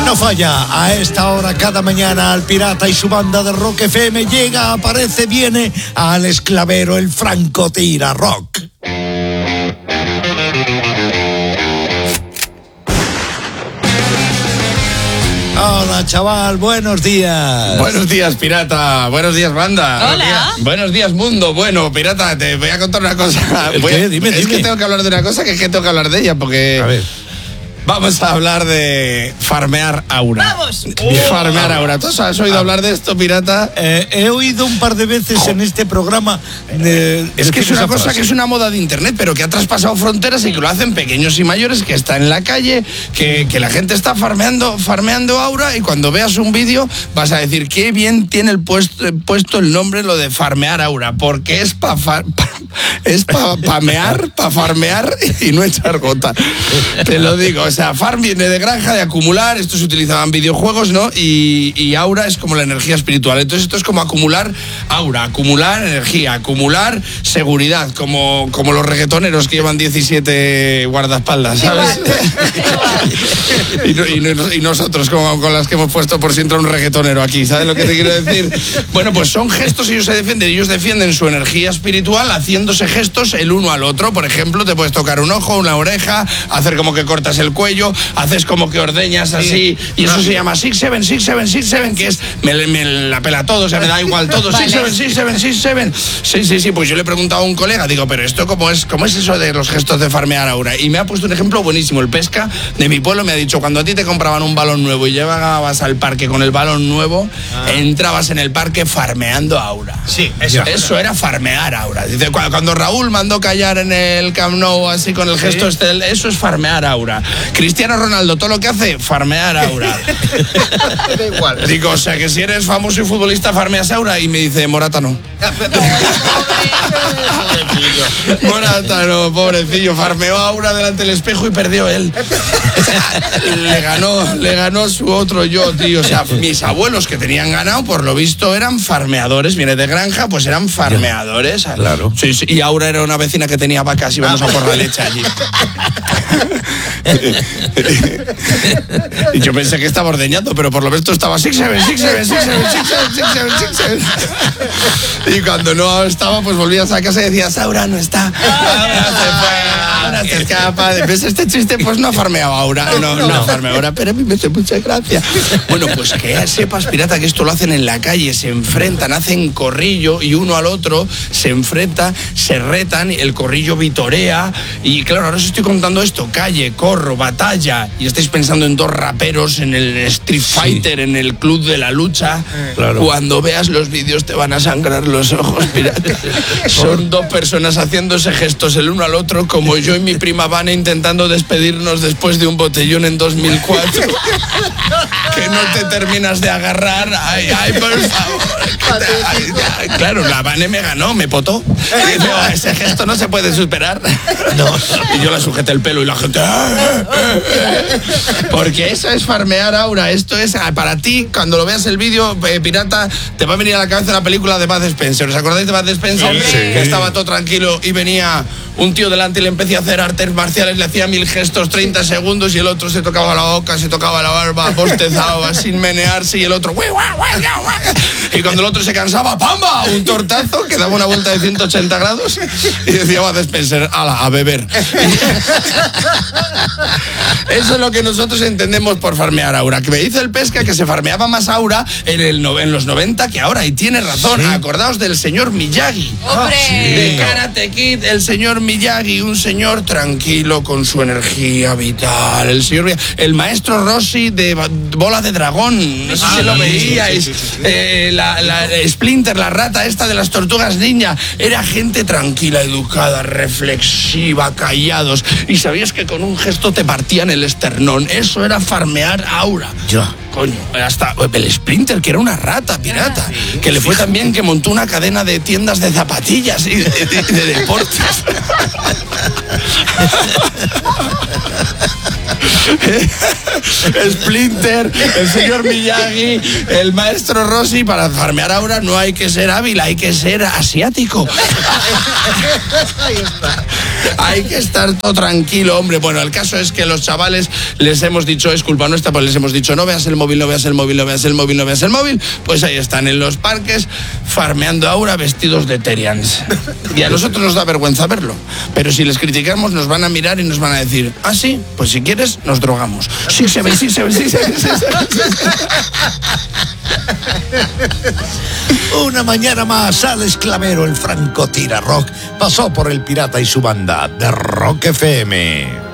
No falla, a esta hora cada mañana Al Pirata y su banda de Rock FM llega, aparece, viene al Esclavero, el Francotira Rock. Hola, chaval, buenos días. Buenos días, pirata. Buenos días, banda. Hola. Buenos días, mundo. Bueno, pirata, te voy a contar una cosa. Dime. Es que tengo que hablar de una cosa que es que tengo que hablar de ella porque... A ver. Vamos a hablar de farmear aura. ¡Vamos! Farmear aura. ¿Tú has oído hablar de esto, pirata? He oído un par de veces en este programa. Es que es una cosa que es una moda de internet, pero que ha traspasado fronteras y que lo hacen pequeños y mayores, que está en la calle, que la gente está farmeando aura, y cuando veas un vídeo vas a decir qué bien tiene puesto el nombre lo de farmear aura, porque es para farmear y no echar gota. Te lo digo, o sea, farm viene de granja, de acumular, esto se utilizaba en videojuegos, ¿no? Y aura es como la energía espiritual. Entonces esto es como acumular aura, acumular energía, acumular seguridad, como los reggaetoneros que llevan 17 guardaespaldas, ¿sabes? y nosotros con las que hemos puesto por si entra un reggaetonero aquí, ¿sabes lo que te quiero decir? Bueno, pues son gestos, ellos defienden su energía espiritual haciéndose gestos el uno al otro. Por ejemplo, te puedes tocar un ojo, una oreja, hacer como que cortas el cuello, haces como que ordeñas así, y eso se llama 6-7, que es me la pela todo, o sea, me da igual todo. 6-7. Sí, pues yo le he preguntado a un colega, digo, pero esto ¿cómo es eso de los gestos de farmear aura? Y me ha puesto un ejemplo buenísimo. El pesca de mi pueblo me ha dicho, cuando a ti te compraban un balón nuevo y llegabas al parque con el balón nuevo, entrabas en el parque farmeando aura. Sí, eso era farmear aura. Dice, cuando Raúl mandó callar en el Camp Nou así con el gesto eso es farmear aura. Cristiano Ronaldo, todo lo que hace, farmear aura. Da igual. Digo, o sea, que si eres famoso y futbolista, farmeas aura. Y me dice, Morata no. Morata no, pobrecillo, farmeó aura delante del espejo y perdió él. Le ganó su otro yo, tío. O sea, mis abuelos que tenían ganado, por lo visto, eran farmeadores. Viene de granja, pues eran farmeadores. Claro. Sí, y Aura era una vecina que tenía vacas y íbamos a por la leche allí. Y yo pensé que estaba ordeñando, pero por lo menos estaba 6-7. Y cuando no estaba, pues volvías a casa y decías, Aura no está. Aura se fue, Aura se escapa. ¿Ves este chiste? Pues no ha farmeado Aura. No ha farmeado Aura, pero a mí me hace mucha gracia. Bueno, pues que sepas, pirata, que esto lo hacen en la calle, se enfrentan, hacen corrillo y uno al otro se enfrenta, se retan, el corrillo vitorea. Y claro, ahora os estoy contando esto, calle, corro, batalla, y estáis pensando en dos raperos, en el Street Fighter, en el Club de la Lucha. Claro. Cuando veas los vídeos te van a sangrar los ojos, pirata. Son dos personas haciéndose gestos el uno al otro, como yo y mi prima Vane intentando despedirnos después de un botellón en 2004. Que no te terminas de agarrar. Ay, por favor. Claro, la Vane me ganó, me potó. Y dice, ese gesto no se puede superar. No. Y yo la sujeté el pelo y la gente... Porque eso es farmear aura. Esto es, para ti, cuando lo veas el vídeo, pirata, te va a venir a la cabeza la película de Bud Spencer. ¿Os acordáis de Bud Spencer? Sí. Que estaba todo tranquilo y venía un tío delante y le empecé a hacer artes marciales, le hacía 1000 gestos, 30 segundos, y el otro se tocaba la boca, se tocaba la barba, bostezaba sin menearse, y el otro... Y cuando el otro se cansaba, ¡pamba! Un tortazo que daba una vuelta de 180 grados y decía Bud Spencer, ¡hala, a beber! Eso es lo que nosotros entendemos por farmear aura. Que me dice el pesca que se farmeaba más aura en los 90 que ahora, y tiene razón. ¿Sí? Acordaos del señor Miyagi. ¡Hombre! De Karate Kid, el señor Miyagi, un señor tranquilo con su energía vital. El maestro Rossi de Bola de Dragón, no sé si lo veíais. Sí. La Splinter, la rata esta de las tortugas ninja, era gente tranquila, educada, reflexiva, callados. Y sabías que con un gesto te partían el esternón. Eso era farmear aura. Ya. Coño, hasta el Splinter, que era una rata pirata, que le fue tan bien que montó una cadena de tiendas de zapatillas y de deportes. Splinter, el señor Miyagi, el maestro Rossi. Para farmear ahora no hay que ser hábil, hay que ser asiático. Ahí está. Hay que estar todo tranquilo, hombre. Bueno, el caso es que los chavales les hemos dicho, es culpa nuestra, pues les hemos dicho, no veas el móvil, no veas el móvil, no veas el móvil, no veas el móvil. Pues ahí están en los parques farmeando ahora vestidos de Terians. Y a nosotros nos da vergüenza verlo. Pero si les criticamos nos van a mirar y nos van a decir, ah, sí, pues si quieres nos drogamos. Sí se ve, sí se ve, sí se ve, sí se ve. Una mañana más, Alex Clavero, el francotira rock, pasó por el pirata y su banda de Rock FM.